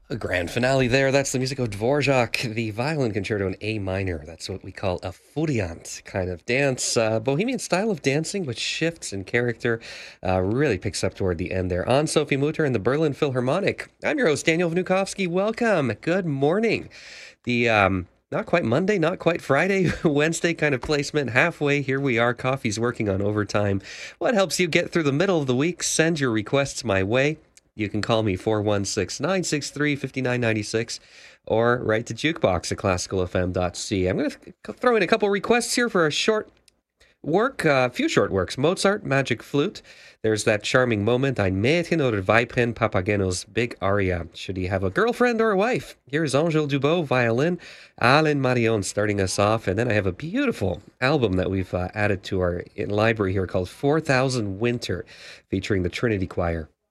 A grand finale there. That's the music of Dvorak, the violin concerto in A minor. That's what we call a furiant kind of dance. Bohemian style of dancing, which shifts in character, really picks up toward the end there. On Sophie Mutter and the Berlin Philharmonic. I'm your host, Daniel Vnukovsky. Welcome. Good morning. The not quite Monday, not quite Friday, Wednesday kind of placement. Halfway, here we are. Coffee's working on overtime. What helps you get through the middle of the week? Send your requests my way. You can call me 416-963-5996 or write to jukebox at classicalfm.c. I'm going to throw in a couple requests here for a short work, a few short works. Mozart, Magic Flute. There's that charming moment, Ein Mädchen oder Weibchen, Papageno's big aria. Should he have a girlfriend or a wife? Here's Angèle Dubot, violin, Alain Marion starting us off, and then I have a beautiful album that we've added to our library here called 4000 Winter, featuring the Trinity Choir.